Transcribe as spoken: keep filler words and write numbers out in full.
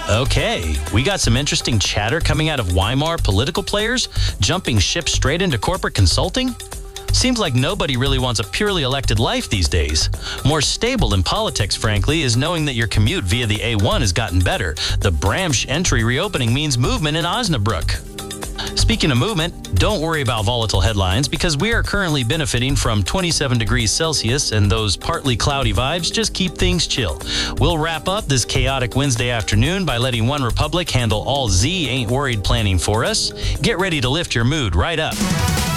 Okay, we got some interesting chatter coming out of Weimar political players, jumping ship straight into corporate consulting. Seems like nobody really wants a purely elected life these days. More stable in politics, frankly, is knowing that your commute via the A one has gotten better. The Bramsch entry reopening means movement in Osnabrück. Speaking of movement, don't worry about volatile headlines because we are currently benefiting from twenty-seven degrees Celsius and those partly cloudy vibes just keep things chill. We'll wrap up this chaotic Wednesday afternoon by letting OneRepublic handle all Z ain't worried planning for us. Get ready to lift your mood right up.